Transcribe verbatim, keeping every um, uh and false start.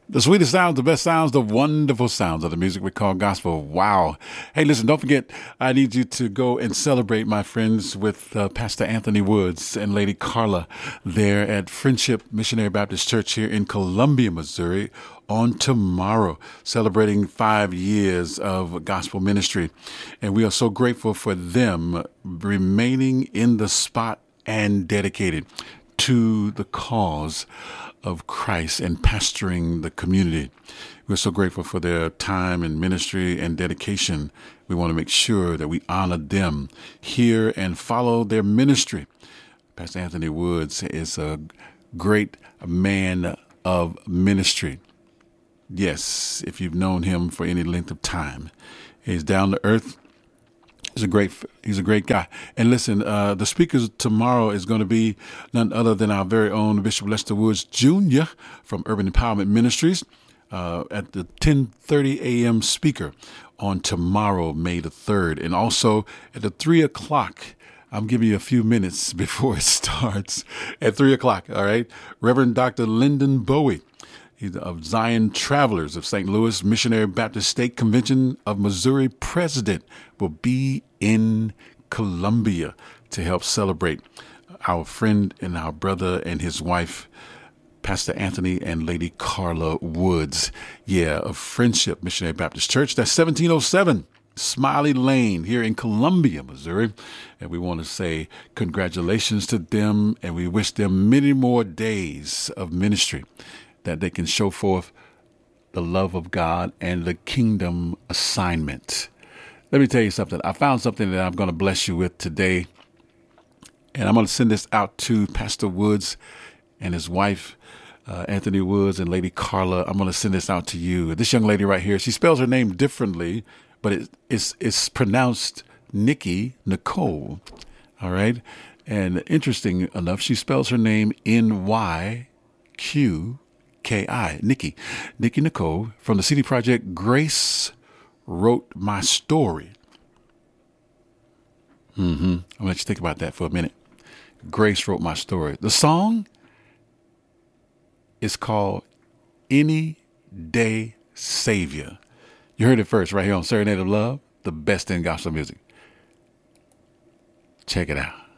The sweetest sounds, the best sounds, the wonderful sounds of the music we call gospel. Wow. Hey, listen, don't forget, I need you to go and celebrate, my friends, with uh, Pastor Anthony Woods and Lady Carla there at Friendship Missionary Baptist Church here in Columbia, Missouri on tomorrow, celebrating five years of gospel ministry. And we are so grateful for them remaining in the spot and dedicated to the cause of Christ and pastoring the community. We're so grateful for their time and ministry and dedication. We want to make sure that we honor them here and follow their ministry. Pastor Anthony Woods is a great man of ministry. Yes, if you've known him for any length of time, he's down to earth. He's a great, he's a great guy. And listen, uh, the speakers tomorrow is going to be none other than our very own Bishop Lester Woods Junior from Urban Empowerment Ministries uh, at the ten thirty a.m. speaker on tomorrow, May the third. And also at the three o'clock, I'm giving you a few minutes before it starts at three o'clock. All right. Reverend Doctor Lyndon Bowie. He's of Zion Travelers of Saint Louis Missionary Baptist State Convention of Missouri president will be in Columbia to help celebrate our friend and our brother and his wife, Pastor Anthony and Lady Carla Woods. Yeah, of Friendship Missionary Baptist Church. That's seventeen oh seven Smiley Lane here in Columbia, Missouri. And we want to say congratulations to them, and we wish them many more days of ministry that they can show forth the love of God and the kingdom assignment. Let me tell you something. I found something that I'm going to bless you with today. And I'm going to send this out to Pastor Woods and his wife, uh, Anthony Woods and Lady Carla. I'm going to send this out to you. This young lady right here, she spells her name differently, but it, it's, it's pronounced Nikki Nicole. All right. And interesting enough, she spells her name N Y Q K I, Nikki. Nikki Nicole from the C D Project Grace Wrote My Story. Mm-hmm. I'm going to let you think about that for a minute. Grace Wrote My Story. The song is called Any Day Savior. You heard it first right here on Serenade of Love, the best in gospel music. Check it out.